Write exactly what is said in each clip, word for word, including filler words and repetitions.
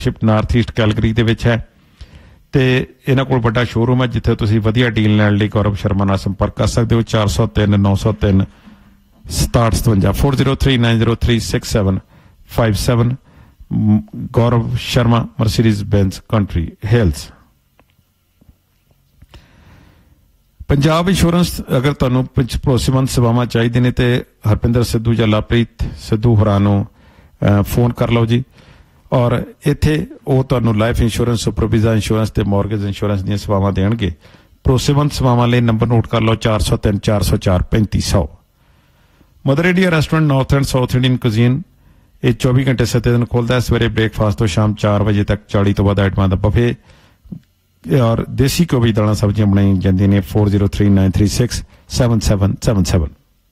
Ship north east Calgary दे विच है ते इन्हां कोल वड्डा शोरूम है जिथे तुसीं वधिया डील लैण लई गौरव शर्मा नाल संपर्क कर सकते हो। चार सौ तीन नौ सौ तीन सताहठ सतवंजा four zero three nine zero three six seven five seven Gaurav Sharma Mercedes Benz country hills. Punjab insurance अगर तुहानूं भरोसेमंद सेवावां चाहीदे ने ते हरपिंदर सिद्धू या लवप्रीत सिद्धू होरां नूं फोन कर लो जी। और इत्थे वो तुहानूं लाइफ इंश्योरेंस सुपरविजा इंश्योरेंस ते मॉर्गेज इंश्योरेंस दीयां सेवावां देणगे। भरोसेमंद सेवावां लई नंबर नोट कर लो चार सौ तीन चार सौ चार पैंती सौ। Mother India restaurant north and south Indian cuisine ये चौबी घंटे सत्ते दिन खोलता है। सवेरे ब्रेकफास्ट तो शाम चार बजे तक चाली तो बाद आइटमां दा बफे और देसी घ्यो भी दालां सब्जियां बनाई जांदियां ने। Four zero three nine three six seven seven seven seven.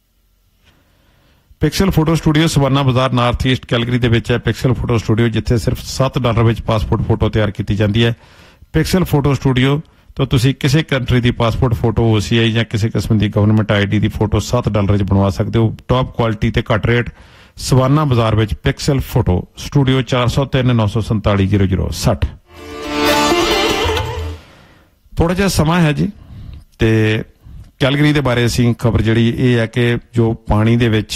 Pixel photo studio savanna बाजार नॉर्थ ईस्ट कैलगरी दे विच है। पिक्सल फोटो स्टूडियो जिथे सिर्फ सत्त डॉलर विच पासपोर्ट फोटो तैयार की जाती है। पिक्सल फोटो स्टूडियो तो तुसी किसी कंट्री की पासपोर्ट फोटो ओ सी आई या किसी किस्म की गवर्नमेंट आई डी की फोटो सत्त डॉलर च बनवा सकते हो। टॉप क्वालिटी ते घट रेट सवाना बाजार विच पिक्सल फोटो स्टूडियो चार सौ तीन नौ सौ संताली जीरो जीरो सठ। थोड़ा जिहा समा है जी ते कैलगरी के बारे असीं खबर जिहड़ी ये है कि जो पानी दे विच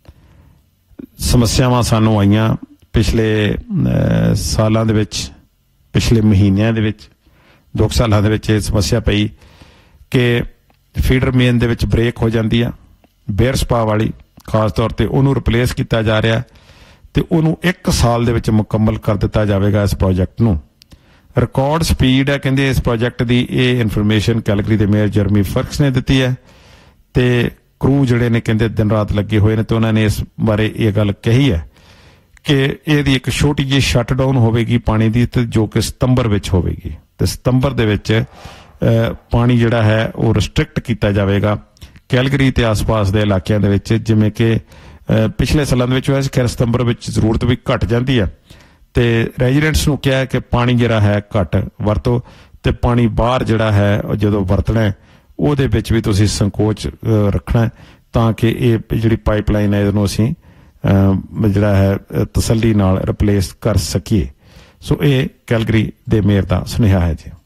समस्यावां सानूं आईयां पिछले सालां दे विच पिछले महीनों दे विच दो सालां दे विच समस्या पई कि फीडर मेन दे विच ब्रेक हो जाती है बेयर स्पा वाली खास तौर पर उन्होंने रिप्लेस किया जा रहा तो उन्होंने एक साल दे विच मुकम्मल कर दिता जाएगा। इस प्रोजेक्ट नूं रिकॉर्ड स्पीड है कहते इस प्रोजेक्ट की ये इन्फॉर्मेशन कैलगरी के मेयर जर्मी फर्क्स ने दी है तो क्रू जिहड़े ने कहते दिन रात लगे हुए हैं तो उन्होंने इस बारे ये गल कही है कि यह एक छोटी जी शटडाउन होगी पानी की तो जो कि सितंबर विच होगी तो सितंबर दे विच पानी जिहड़ा है वो रिस्ट्रिक्ट किया जाएगा कैलगरी ते आस पास के इलाकों दे विच। जिवें कि पिछले सालों दे विच खैर सितंबर विच जरूरत भी घट जाती है तो रेजिडेंट्स नूं कहा कि पानी जिहड़ा है घट वरतो तो पानी बाहर जिहड़ा है जो वरतना है ਉਹਦੇ ਵਿੱਚ भी तुसीं संकोच रखना है ताकि ये जिहड़ी पाइपलाइन है इहनूं असीं जिहड़ा है तसल्ली नाल रिप्लेस कर सकीए। सो ये कैलगरी दे मेयर दा सुनेहा है जी।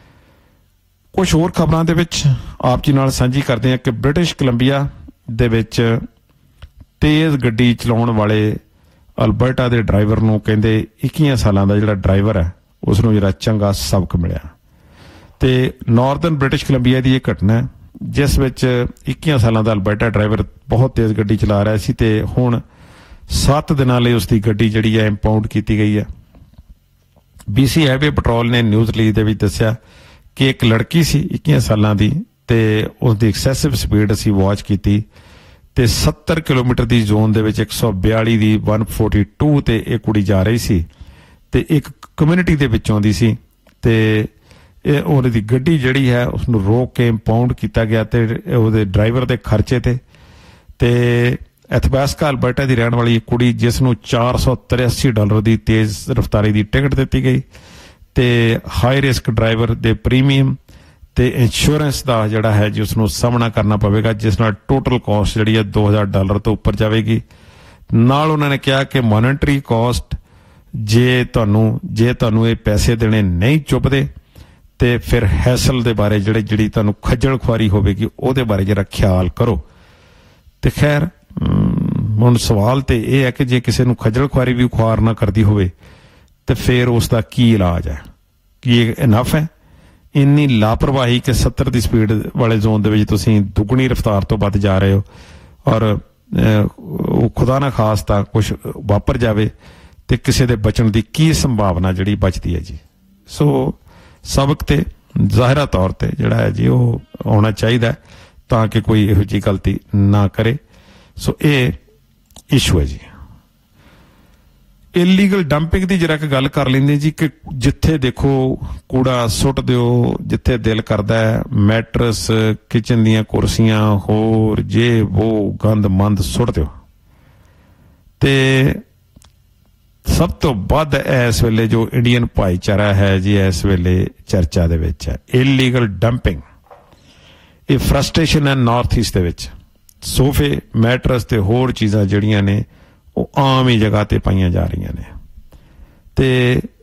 कुछ होर खबरां दे विच आप जी नाल साਂਝੀ करदे हां कि ब्रिटिश कोलंबिया दे विच तेज़ गड्डी चलाउण वाले अल्बर्टा दे ड्राइवर नूं कहंदे इक्कीस सालां दा जिहड़ा ड्राइवर है उसनूं जिहड़ा चंगा सबक मिलिया तो नॉर्दर्न ब्रिटिश कोलंबिया की यह घटना है जिस विच इक्कीस सालों का अल्बर्टा ड्राइवर बहुत तेज़ गड्डी चला रहा सी ते हुण सत्त दिनां लई उसकी गड्डी जिहड़ी है इंपाउंड की गई है। बी सी हाईवे पेट्रोल ने न्यूज़ रिलीज दे विच दस्सिया कि एक लड़की सी इक्कीस सालों की ते उसकी एक्सैसिव स्पीड असीं वॉच की ते सत्तर किलोमीटर की जोन दे विच एक सौ बयाली की वन फोर्टी टू ते एक कुड़ी जा रही सी ते एक कम्यूनिटी दे विच आउंदी सी ते उहदी गड्डी जिहड़ी है उसनूं रोक के इंपाउंड किया गया तो उहदे ड्राइवर के खर्चे ते ते एथबैस्का अल्बर्टा की रहने वाली कुड़ी जिसनूं चार सौ तिरासी डॉलर की तेज़ रफ्तारी की टिकट दी गई तो हाई रिस्क ड्राइवर के प्रीमीयम तो इंश्योरेंस का जिहड़ा है जी उसनूं सामना करना पवेगा जिस नाल टोटल कॉस्ट जिहड़ी है दो हज़ार डॉलर तो उपर जाएगी। नाल उन्होंने कहा कि मॉनेटरी कॉस्ट जे तुहानूं जे तुहानूं ये पैसे देने नहीं चुभदे तो फिर हैसल के बारे जिहड़ी जिहड़ी तुहानूं खज्जल खुआरी होगी उहदे बारे जरा ख्याल करो। तो खैर हुण सवाल तो यह है कि जे किसी नूं खज्जल खुआरी भी खुआर ना करती होवे तो फिर उसका की इलाज है कि ये इनफ है। इन्नी लापरवाही कि सत्तर की स्पीड वाले जोन दे विच तुसीं दुगनी रफ्तार तो वध जा रहे हो और खुदा ना खास्ता कुछ वापर जाए तो किसी के बचण की की संभावना जिहड़ी बचती है जी। सो सबक ते ज़ाहिरा तौर पर जिहड़ा है जी वो होना चाहिए ताकि कोई इहो जी गलती ना करे। सो ये इशू है जी। इलीगल डंपिंग की जरा गल कर लेंगे जी कि जिथे देखो कूड़ा सुट दिओ जिथे दिल करता है मैट्रस किचन दियां कुर्सियां होर जे वो गंद मंद सुट दिओ ते सब तो वध इस वेले जो इंडियन भाईचारा है जी इस वेले चर्चा दे विच है इलीगल डंपिंग। ये फ्रस्ट्रेशन है नॉर्थ ईस्ट दे विच सोफे मैट्रस ते होर चीज़ां जिहड़ियां ने वो आम ही जगह ते पाईयां जा रही ने ते